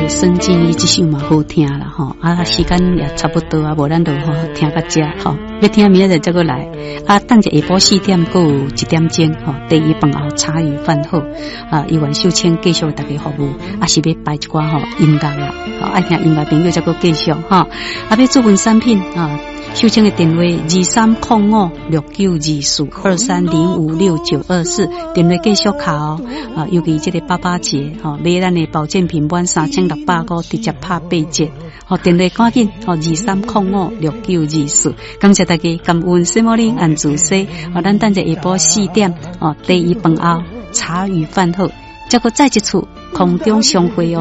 个孙静怡这首嘛好听啦吼，啊时间也差不多啊，无咱就吼听到这吼，要听明仔再过来啊，等者下晡4点还有1点钟吼，第一饭后茶余饭后啊，由阮秀清继续为大家服务，啊是要摆一寡吼音乐啦，好爱听音乐朋友再个继续吼，啊要做文产品啊。秀清的电话23056924，23056924，电话继续敲啊！尤其这个88节吼，买咱的保健品满3600直接拍8折，好电话赶紧哦23056924，感谢大家，感恩西摩林安主席，好咱等者下晡4点哦，第一饭后茶余饭后，再个再一次空中相会哦。